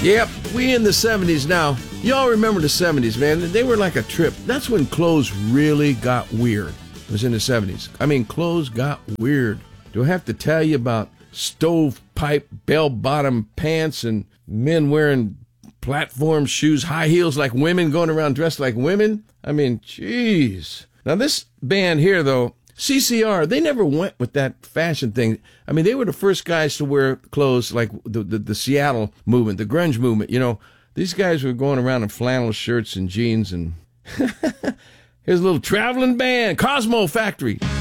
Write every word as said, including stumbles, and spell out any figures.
Yep, we in the seventies now. Y'all remember the seventies, man. They were like a trip. That's when clothes really got weird. It was in the seventies. I mean, clothes got weird. Do I have to tell you about stovepipe, bell-bottom pants and men wearing platform shoes, high heels like women, going around dressed like women? I mean, jeez. Now, this band here, though, C C R, they never went with that fashion thing. I mean, they were the first guys to wear clothes like the, the, the Seattle movement, the grunge movement. You know, these guys were going around in flannel shirts and jeans. And here's a little traveling band, Cosmo Factory.